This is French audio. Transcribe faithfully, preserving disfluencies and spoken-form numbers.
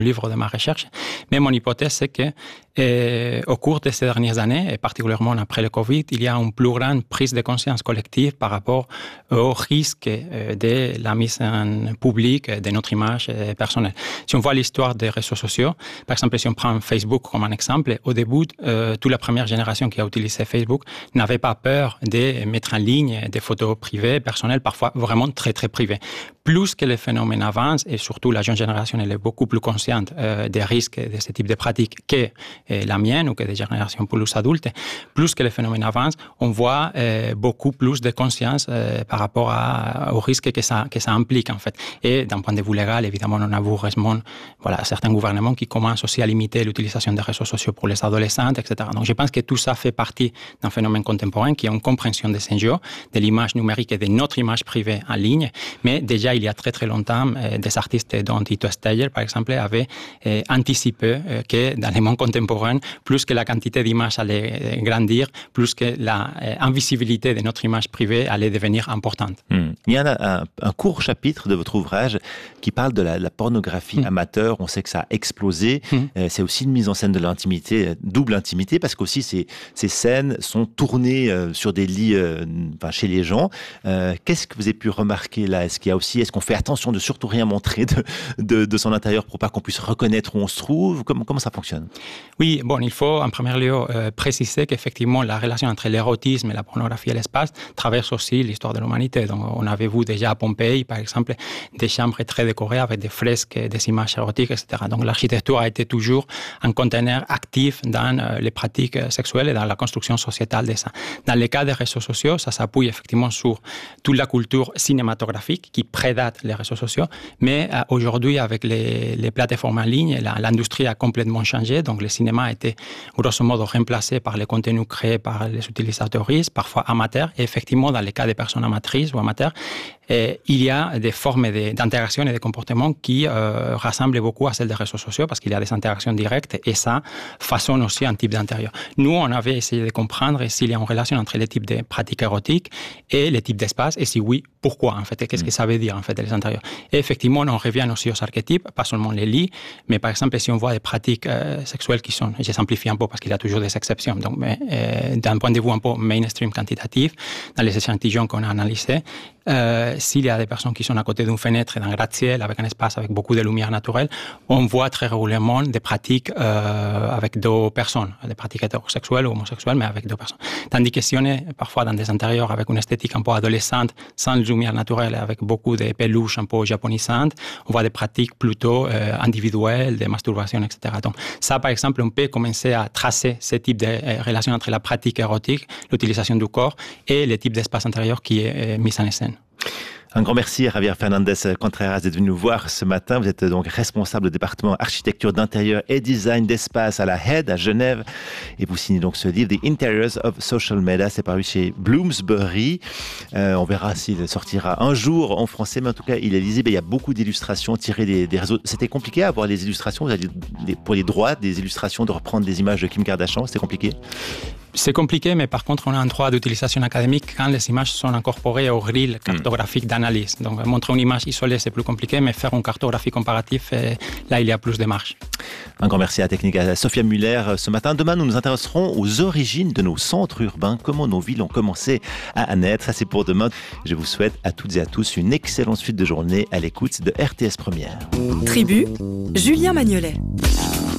livre de ma recherche. Mais mon hypothèse, c'est que euh, au cours de ces dernières années, et particulièrement après le Covid, il y a une plus grande prise de conscience collective par rapport au risque euh, de la mise en public de notre image euh, personnelle. Si on voit l'histoire des réseaux sociaux, par exemple, si on prend Facebook comme un exemple, au début, euh, toute la première génération qui a utilisé Facebook n'avait pas peur de mettre en ligne des photos privées, personnelles, parfois vraiment très, très privées. Plus que le phénomène avance, et surtout la jeune génération, elle est beaucoup plus consciente euh, des risques de ce type de pratiques que euh, la mienne ou que des générations plus adultes, plus que le phénomène avance, on voit euh, beaucoup plus de conscience euh, par rapport à, aux risques que ça, que ça implique en fait. Et d'un point de vue légal, évidemment, on a vu récemment voilà, certains gouvernements qui commencent aussi à limiter l'utilisation des réseaux sociaux pour les adolescentes, et cetera. Donc je pense que tout ça fait partie d'un phénomène contemporain qui est une compréhension des enjeux, de l'image numérique et de notre image privée en ligne, mais déjà il y a très très longtemps, euh, des artistes dont Tito Steyer, par exemple, avaient euh, anticipé euh, que dans le monde contemporain, plus que la quantité d'images allait euh, grandir, plus que la euh, invisibilité de notre image privée allait devenir importante. Mmh. Il y a un, un court chapitre de votre ouvrage qui parle de la, la pornographie mmh. amateur. On sait que ça a explosé. Mmh. Euh, c'est aussi une mise en scène de l'intimité, double intimité, parce qu'aussi ces, ces scènes sont tournées euh, sur des lits euh, enfin, chez les gens. Euh, qu'est-ce que vous avez pu remarquer là? Est-ce qu'il y a aussi, est-ce qu'on fait attention de surtout rien montrer de, de, de son intérieur pour pas qu'on puisse reconnaître où on se trouve? Comment, comment ça fonctionne? Oui, bon, il faut en premier lieu euh, préciser qu'effectivement la relation entre l'érotisme et la pornographie et l'espace traverse aussi l'histoire de l'humanité. Donc, on avait vu déjà à Pompéi, par exemple, des chambres très décorées avec des fresques, des images érotiques, et cetera. Donc, l'architecture a été toujours un conteneur actif dans euh, les pratiques sexuelles et dans la construction sociétale de ça. Dans le cas des réseaux sociaux, ça s'appuie effectivement sur toute la culture cinématographique qui prédate les réseaux sociaux, mais euh, aujourd'hui, avec les, les plateformes en ligne, la, l'industrie a complètement changé, donc le cinéma a été grosso modo remplacé par les contenus créés par les utilisateurs, parfois amateurs, et effectivement, dans les cas des personnes amatrices ou amateurs, et il y a des formes de, d'interaction et de comportement qui euh, ressemblent beaucoup à celles des réseaux sociaux parce qu'il y a des interactions directes et ça façonne aussi un type d'intérieur. Nous, on avait essayé de comprendre s'il y a une relation entre les types de pratiques érotiques et les types d'espace et si oui, pourquoi en fait, et qu'est-ce que ça veut dire en fait les intérieurs. Et effectivement, on revient aussi aux archétypes, pas seulement les lits, mais par exemple, si on voit des pratiques euh, sexuelles qui sont, je simplifie un peu parce qu'il y a toujours des exceptions, donc mais, euh, d'un point de vue un peu mainstream quantitatif, dans les échantillons qu'on a analysés, Euh, s'il y a des personnes qui sont à côté d'une fenêtre d'un gratte-ciel avec un espace avec beaucoup de lumière naturelle, on voit très régulièrement des pratiques euh, avec deux personnes, des pratiques hétérosexuelles ou homosexuelles, mais avec deux personnes. Tandis que si on est parfois dans des intérieurs avec une esthétique un peu adolescente, sans lumière naturelle, avec beaucoup de peluches un peu japonisantes, on voit des pratiques plutôt euh, individuelles, de masturbation, et cetera. Donc ça, par exemple, on peut commencer à tracer ce type de euh, relation entre la pratique érotique, l'utilisation du corps et le type d'espace intérieur qui est euh, mis en scène. Un grand merci à Javier Fernandez Contreras d'être venu nous voir ce matin. Vous êtes donc responsable du département architecture d'intérieur et design d'espace à la H E D à Genève. Et vous signez donc ce livre, The Interiors of Social Media. C'est paru chez Bloomsbury. Euh, on verra s'il sortira un jour en français, mais en tout cas, il est lisible. Il y a beaucoup d'illustrations tirées des, des réseaux. C'était compliqué à avoir les illustrations. Vous avez des, pour les droits des illustrations, de reprendre des images de Kim Kardashian. C'était compliqué? C'est compliqué, mais par contre, on a un droit d'utilisation académique quand les images sont incorporées au grille cartographique d'analyse. Donc, montrer une image isolée, c'est plus compliqué, mais faire une cartographie comparative, là, il y a plus de marge. Un grand merci à Technique à Sophia Muller ce matin. Demain, nous nous intéresserons aux origines de nos centres urbains, comment nos villes ont commencé à naître. Ça, c'est pour demain. Je vous souhaite à toutes et à tous une excellente suite de journée à l'écoute de R T S Première. Tribu, Julien Magnolet.